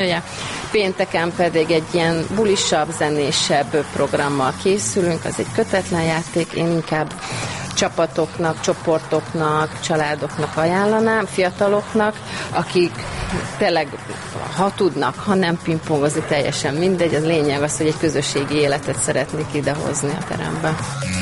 Pénteken pedig egy ilyen bulisabb, zenésebb programmal készülünk, az egy kötetlen játék, én inkább csapatoknak, csoportoknak, családoknak ajánlanám, fiataloknak, akik tényleg, ha tudnak, ha nem pingpongozni, teljesen mindegy, az lényeg az, hogy egy közösségi életet szeretnék idehozni a terembe.